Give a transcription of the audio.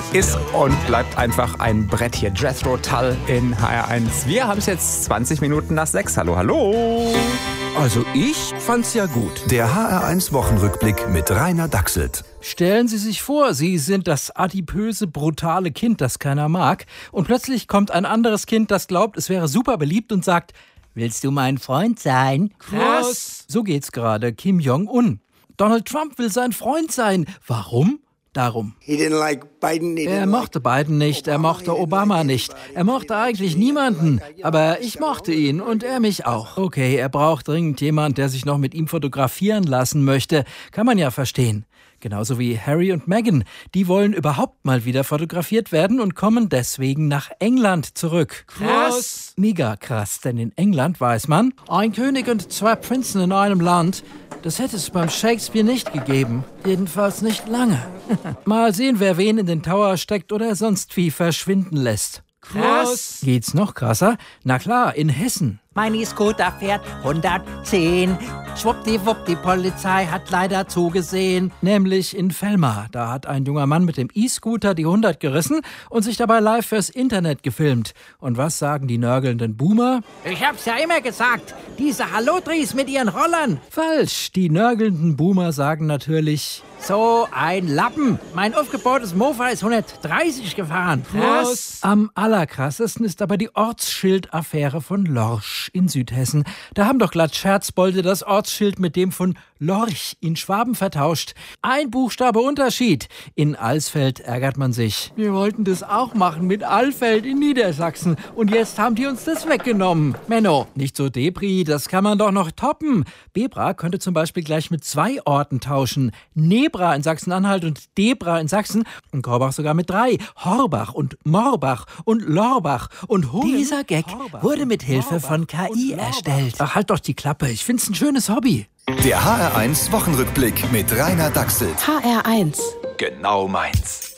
Ist und bleibt einfach ein Brett hier. Jethro Tull in HR1. Wir haben es jetzt 20 Minuten nach 6. Hallo, hallo. Also ich fand's ja gut. Der HR1-Wochenrückblick mit Rainer Dachselt. Stellen Sie sich vor, Sie sind das adipöse, brutale Kind, das keiner mag. Und plötzlich kommt ein anderes Kind, das glaubt, es wäre super beliebt und sagt, willst du mein Freund sein? Was? So geht's gerade Kim Jong-un. Donald Trump will sein Freund sein. Warum? Darum. Er mochte Biden nicht, er mochte Obama nicht, er mochte eigentlich niemanden, aber ich mochte ihn und er mich auch. Okay, er braucht dringend jemand, der sich noch mit ihm fotografieren lassen möchte, kann man ja verstehen. Genauso wie Harry und Meghan, die wollen überhaupt mal wieder fotografiert werden und kommen deswegen nach England zurück. Krass! Mega krass, denn in England weiß man, ein König und zwei Prinzen in einem Land, das hätte es beim Shakespeare nicht gegeben. Jedenfalls nicht lange. Mal sehen, wer wen in den Tower steckt oder sonst wie verschwinden lässt. Krass! Geht's noch krasser? Na klar, in Hessen. Mein E-Scooter fährt 110. Schwuppdiwupp, die Polizei hat leider zugesehen. Nämlich in Velma. Da hat ein junger Mann mit dem E-Scooter die 100 gerissen und sich dabei live fürs Internet gefilmt. Und was sagen die nörgelnden Boomer? Ich hab's ja immer gesagt, diese Hallodris mit ihren Rollern. Falsch. Die nörgelnden Boomer sagen natürlich... So ein Lappen. Mein aufgebautes Mofa ist 130 gefahren. Was? Am allerkrassesten ist aber die Ortsschildaffäre von Lorsch in Südhessen. Da haben doch glatt Scherzbolde das Ortsschild mit dem von Lorch in Schwaben vertauscht. Ein Buchstabe Unterschied. In Alsfeld ärgert man sich. Wir wollten das auch machen mit Alfeld in Niedersachsen. Und jetzt haben die uns das weggenommen. Menno, nicht so Depri, das kann man doch noch toppen. Bebra könnte zum Beispiel gleich mit 2 Orten tauschen. Nebra in Sachsen-Anhalt und Debra in Sachsen. Und Korbach sogar mit 3. Horbach und Morbach und Lorbach und Hungen. Dieser Gag wurde mit Hilfe von KI erstellt. Ach, halt doch die Klappe. Ich find's ein schönes Hobby. Der HR1-Wochenrückblick mit Rainer Dachselt. HR1. Genau meins.